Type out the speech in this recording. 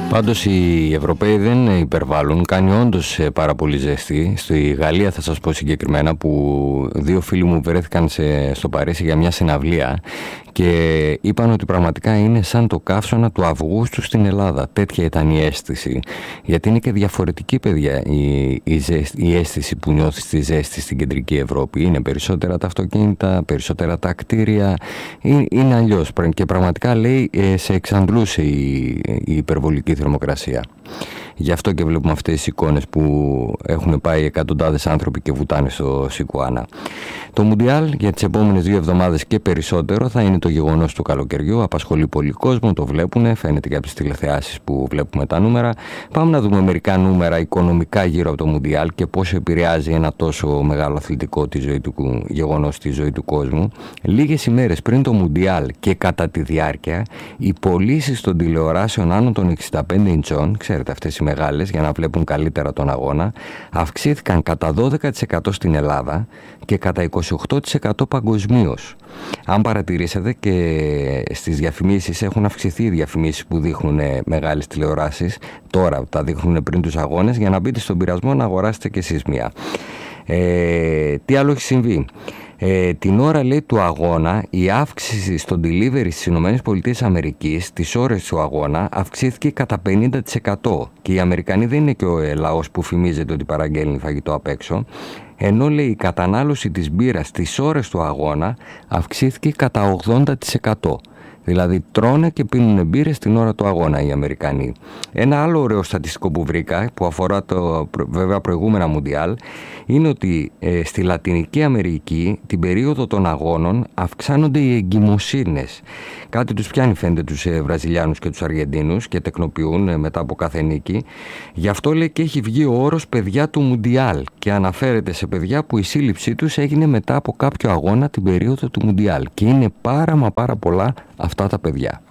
Πάντως οι Ευρωπαίοι δεν υπερβάλλουν, κάνει όντως πάρα πολύ ζέστη. Στη Γαλλία θα σας πω συγκεκριμένα, που δύο φίλοι μου βρέθηκαν στο Παρίσι για μια συναυλία και είπαν ότι πραγματικά είναι σαν το καύσωνα του Αυγούστου στην Ελλάδα. Τέτοια ήταν η αίσθηση. Γιατί είναι και διαφορετική, παιδιά, η αίσθηση που νιώθεις τη ζέστη στην κεντρική Ευρώπη. Είναι περισσότερα τα αυτοκίνητα, περισσότερα τα κτίρια. Είναι αλλιώς. Και πραγματικά, λέει, σε εξαντλούσε η υπερβολική θερμοκρασία. Γι' αυτό και βλέπουμε αυτές τις εικόνες που έχουν πάει εκατοντάδες άνθρωποι και βουτάνε στο Σικουάνα. Το Μουντιάλ για τις επόμενες 2 εβδομάδες και περισσότερο θα είναι το γεγονός του καλοκαιριού. Απασχολεί πολύ κόσμο, το βλέπουν, φαίνεται και από τις τηλεθεάσεις που βλέπουμε τα νούμερα. Πάμε να δούμε μερικά νούμερα οικονομικά γύρω από το Μουντιάλ και πώς επηρεάζει ένα τόσο μεγάλο αθλητικό γεγονός στη ζωή του κόσμου. Λίγες ημέρες πριν το Μουντιάλ και κατά τη διάρκεια, οι πωλήσεις των τηλεοράσεων άνω των 65 ιντσών, ξέρετε αυτές οι μεγάλες για να βλέπουν καλύτερα τον αγώνα, αυξήθηκαν κατά 12% στην Ελλάδα και κατά 28% παγκοσμίως. Αν παρατηρήσετε, και στις διαφημίσεις έχουν αυξηθεί οι διαφημίσεις που δείχνουν μεγάλες τηλεοράσεις. Τώρα τα δείχνουν πριν τους αγώνες για να μπείτε στον πειρασμό να αγοράσετε κι εσείς μία. Τι άλλο έχει συμβεί? Την ώρα, λέει, του αγώνα, η αύξηση στο delivery στις ΗΠΑ τις ώρες του αγώνα αυξήθηκε κατά 50%. Και οι Αμερικανοί δεν είναι και ο λαός που φημίζεται ότι παραγγέλνει φαγητό απ' έξω. Ενώ, λέει, η κατανάλωση της μπύρας στις ώρες του αγώνα αυξήθηκε κατά 80%. Δηλαδή τρώνε και πίνουν μπύρες την ώρα του αγώνα οι Αμερικανοί. Ένα άλλο ωραίο στατιστικό που βρήκα, που αφορά βέβαια προηγούμενα Μουντιάλ, είναι ότι στη Λατινική Αμερική την περίοδο των αγώνων αυξάνονται οι εγκυμοσύνες. Κάτι τους πιάνει, φαίνεται, τους Βραζιλιάνους και τους Αργεντίνους και τεκνοποιούν μετά από κάθε νίκη. Γι' αυτό, λέει, και έχει βγει ο όρος παιδιά του Μουντιάλ και αναφέρεται σε παιδιά που η σύλληψή τους έγινε μετά από κάποιο αγώνα την περίοδο του Μουντιάλ. Και είναι πάρα πολλά αυτά τα παιδιά.